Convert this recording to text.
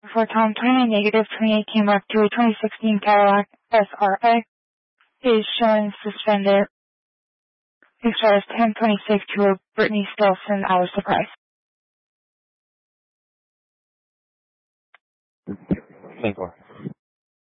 for Tom 29 28 came up to a 2016 Cadillac SRA is showing suspended. Extras 1026 to a Brittany Stelson, our surprise. 24.